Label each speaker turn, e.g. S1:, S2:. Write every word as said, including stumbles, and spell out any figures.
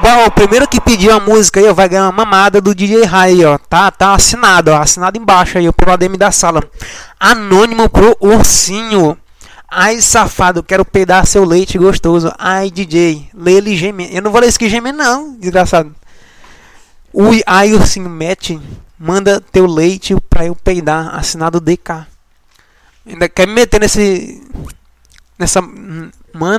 S1: Bom, o primeiro que pediu a música aí, ó, vai ganhar uma mamada do D J Rai, ó. Tá, tá assinado, ó. Assinado embaixo aí, ó, pelo A D M da sala. Anônimo pro ursinho. Ai, safado, quero peidar seu leite gostoso. Ai, D J, lê ele gemendo. Eu não vou ler isso aqui gemendo, não, desgraçado. Ui, ai, ursinho, mete. Manda teu leite pra eu peidar. Assinado D K. Ainda quer me meter nesse. Nessa.